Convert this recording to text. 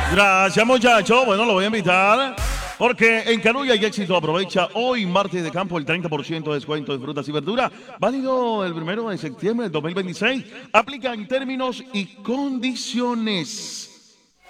Gracias, muchacho. Bueno, lo voy a invitar. Porque en Carulla y Éxito aprovecha hoy, martes de campo, el 30% de descuento de frutas y verduras. Válido el 1 de septiembre del 2026. Aplica en términos y condiciones.